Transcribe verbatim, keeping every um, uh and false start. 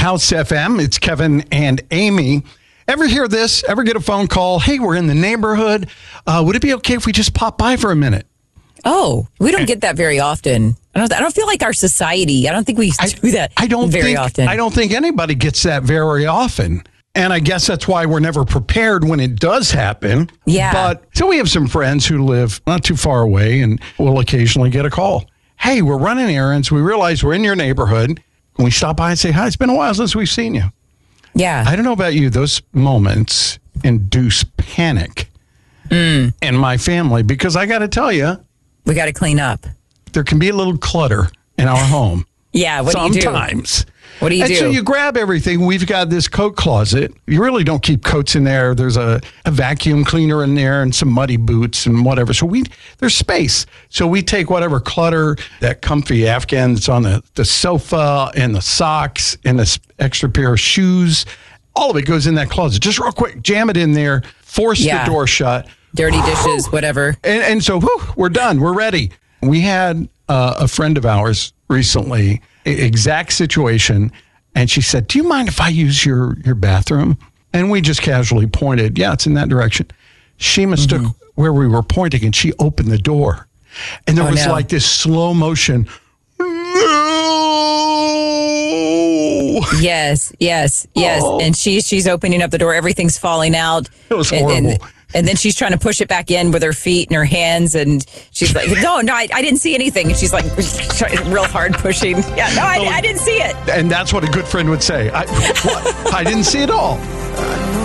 House F M. It's Kevin and Amy. Ever hear this? Ever get a phone call? Hey, we're in the neighborhood. Uh, would it be okay if we just pop by for a minute? Oh, we don't get that very often. I don't. I don't feel like our society. I don't think we I, do that. I don't very think, often. I don't think anybody gets that very often. And I guess that's why we're never prepared when it does happen. Yeah. But so we have some friends who live not too far away, and we'll occasionally get a call. Hey, we're running errands. We realize we're in your neighborhood. Can we stop by and say hi? It's been a while since we've seen you. Yeah. I don't know about you. Those moments induce panic mm. in my family because I got to tell you, we got to clean up. There can be a little clutter in our home. Yeah. What Sometimes. do you do? Sometimes. What do you and do? So you grab everything. We've got this coat closet. You really don't keep coats in there. There's a, a vacuum cleaner in there and some muddy boots and whatever. So we there's space. So we take whatever clutter, that comfy Afghan that's on the, the sofa and the socks and this extra pair of shoes. All of it goes in that closet. Just real quick, jam it in there, force yeah. the door shut. Dirty dishes, whatever. And, and so whew, we're done. We're ready. We had uh, a friend of ours recently, exact situation. And she said, do you mind if I use your, your bathroom? And we just casually pointed, yeah, it's in that direction. She mistook mm-hmm. where we were pointing and she opened the door. And there oh, was no. like this slow motion. No! Yes, yes, yes. Oh. And she's, she's opening up the door. Everything's falling out. It was horrible. And, and, And then she's trying to push it back in with her feet and her hands. And she's like, no, no, I, I didn't see anything. And she's like real hard pushing. Yeah, no, I, I didn't see it. And that's what a good friend would say. I, what? I didn't see it all.